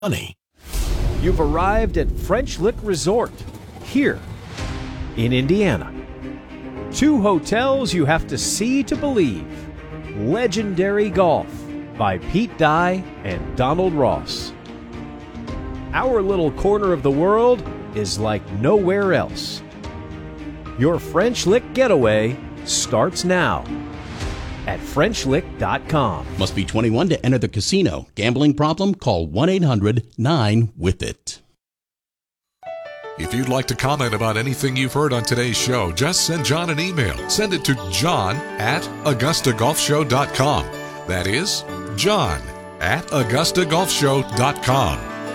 money. You've arrived at French Lick Resort, here in Indiana. 2 hotels you have to see to believe. Legendary Golf by Pete Dye and Donald Ross. Our little corner of the world is like nowhere else. Your French Lick getaway starts now at FrenchLick.com. Must be 21 to enter the casino. Gambling problem? Call 1-800-9-WITH-IT. If you'd like to comment about anything you've heard on today's show, just send John an email. Send it to john@AugustaGolfShow.com. That is john@AugustaGolfShow.com.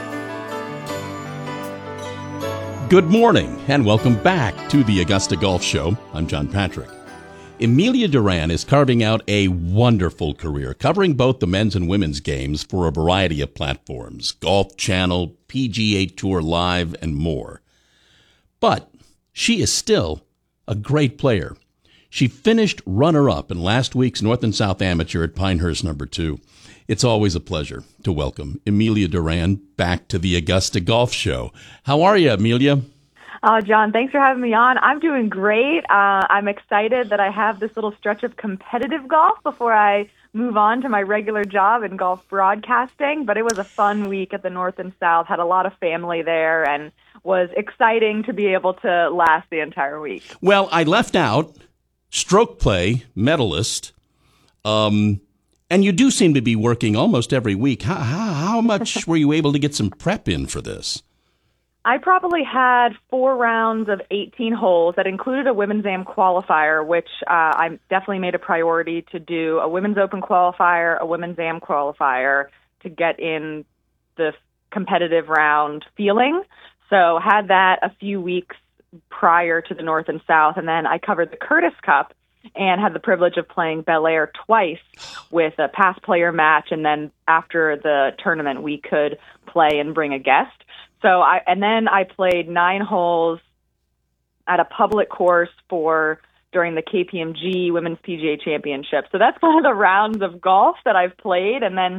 Good morning and welcome back to the Augusta Golf Show. I'm John Patrick. Emilia Duran is carving out a wonderful career, covering both the men's and women's games for a variety of platforms, Golf Channel, PGA Tour Live, and more. But she is still a great player. She finished runner-up in last week's North and South Amateur at Pinehurst No. 2. It's always a pleasure to welcome Emilia Duran back to the Augusta Golf Show. How are you, Emilia? Oh, John, thanks for having me on. I'm doing great. I'm excited that I have this little stretch of competitive golf before I move on to my regular job in golf broadcasting. But it was a fun week at the North and South. Had a lot of family there and was exciting to be able to last the entire week. Well, I left out stroke play medalist, and you do seem to be working almost every week. How much were you able to get some prep in for this? I probably had 4 rounds of 18 holes that included a Women's Am qualifier, which I definitely made a priority to do a Women's Open qualifier, a Women's Am qualifier to get in the competitive round feeling. So had that a few weeks prior to the North and South, and then I covered the Curtis Cup and had the privilege of playing Bel Air twice with a past player match, and then after the tournament we could play and bring a guest. So then I played 9 holes at a public course during the KPMG Women's PGA Championship. So that's one of the rounds of golf that I've played. And then,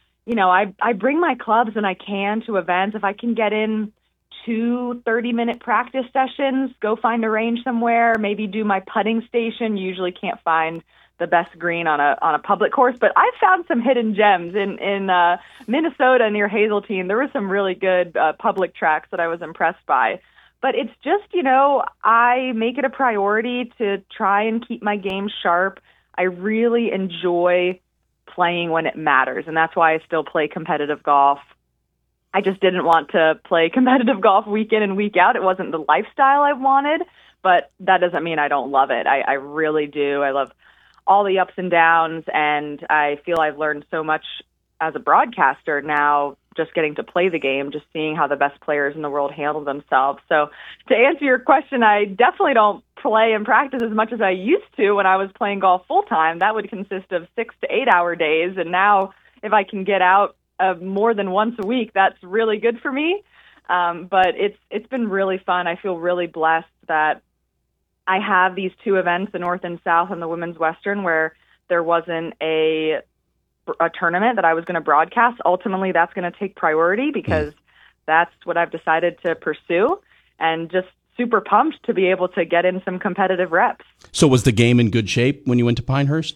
I bring my clubs when I can to events. If I can get in 2 30-minute practice sessions, go find a range somewhere, maybe do my putting station. Usually can't find the best green on a public course, but I found some hidden gems in Minnesota near Hazeltine. There were some really good public tracks that I was impressed by. But it's just, I make it a priority to try and keep my game sharp. I really enjoy playing when it matters, and that's why I still play competitive golf. I just didn't want to play competitive golf week in and week out. It wasn't the lifestyle I wanted, but that doesn't mean I don't love it. I really do. I love all the ups and downs, and I feel I've learned so much as a broadcaster now, just getting to play the game, just seeing how the best players in the world handle themselves. So to answer your question, I definitely don't play and practice as much as I used to when I was playing golf full-time. That would consist of 6 to 8 hour days, and now if I can get out more than once a week, that's really good for me. But it's been really fun. I feel really blessed that I have these 2 events, the North and South and the Women's Western, where there wasn't a tournament that I was going to broadcast. Ultimately, that's going to take priority because that's what I've decided to pursue, and just super pumped to be able to get in some competitive reps. So was the game in good shape when you went to Pinehurst?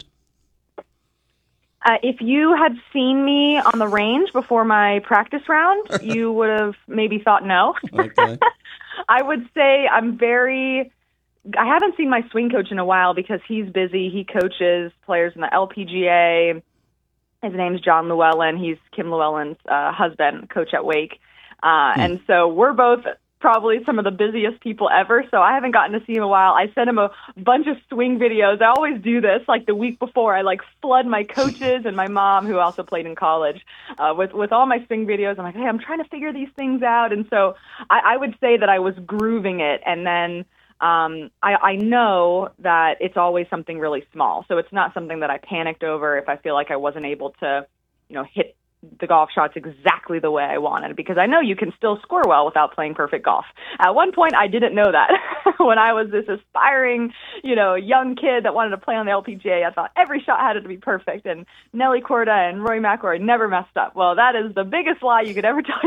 If you had seen me on the range before my practice round, you would have maybe thought no. Okay. I would say I haven't seen my swing coach in a while because he's busy. He coaches players in the LPGA. His name's John Llewellyn. He's Kim Llewellyn's husband, coach at Wake. And so we're both probably some of the busiest people ever, so I haven't gotten to see him in a while. I sent him a bunch of swing videos. I always do this, like the week before. I flood my coaches and my mom, who also played in college, with all my swing videos. I'm like, hey, I'm trying to figure these things out. And so I would say that I was grooving it, and then I know that it's always something really small. So it's not something that I panicked over if I feel like I wasn't able to, hit the golf shots exactly the way I wanted, because I know you can still score well without playing perfect golf. At one point, I didn't know that. when I was this aspiring, young kid that wanted to play on the LPGA, I thought every shot had to be perfect. And Nelly Korda and Rory McIlroy never messed up. Well, that is the biggest lie you could ever tell